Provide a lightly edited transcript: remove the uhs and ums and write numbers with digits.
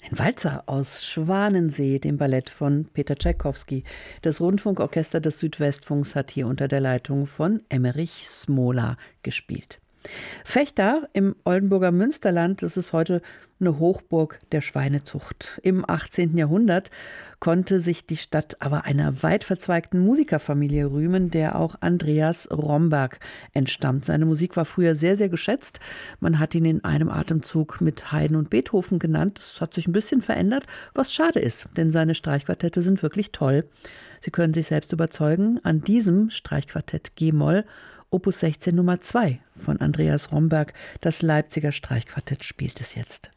Ein Walzer aus Schwanensee, dem Ballett von Peter Tschaikowski. Das Rundfunkorchester des Südwestfunks hat hier unter der Leitung von Emmerich Smola gespielt. Vechta im Oldenburger Münsterland, das ist heute eine Hochburg der Schweinezucht. Im 18. Jahrhundert konnte sich die Stadt aber einer weit verzweigten Musikerfamilie rühmen, der auch Andreas Romberg entstammt. Seine Musik war früher sehr, sehr geschätzt. Man hat ihn in einem Atemzug mit Haydn und Beethoven genannt. Das hat sich ein bisschen verändert, was schade ist, denn seine Streichquartette sind wirklich toll. Sie können sich selbst überzeugen an diesem Streichquartett G-Moll, Opus 16 Nummer 2 von Andreas Romberg. Das Leipziger Streichquartett spielt es jetzt.